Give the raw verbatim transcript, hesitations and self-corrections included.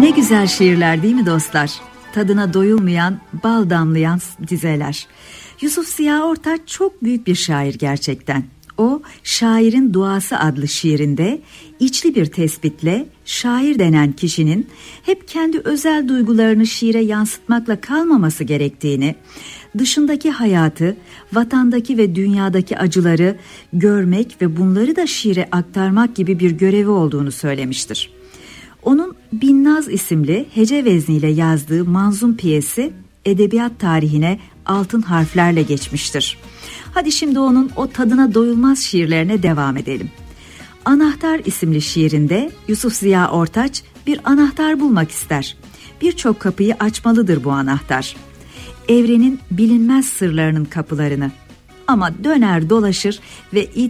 Ne güzel şiirler değil mi dostlar? Tadına doyulmayan, bal damlayan dizeler. Yusuf Ziya Ortaç çok büyük bir şair gerçekten. O, Şairin Duası adlı şiirinde içli bir tespitle şair denen kişinin hep kendi özel duygularını şiire yansıtmakla kalmaması gerektiğini, dışındaki hayatı, vatandaki ve dünyadaki acıları görmek ve bunları da şiire aktarmak gibi bir görevi olduğunu söylemiştir. Onun Binnaz isimli hece vezniyle yazdığı manzum piyesi edebiyat tarihine altın harflerle geçmiştir. Hadi şimdi onun o tadına doyulmaz şiirlerine devam edelim. Anahtar isimli şiirinde Yusuf Ziya Ortaç bir anahtar bulmak ister. Birçok kapıyı açmalıdır bu anahtar. Evrenin bilinmez sırlarının kapılarını. Ama döner dolaşır ve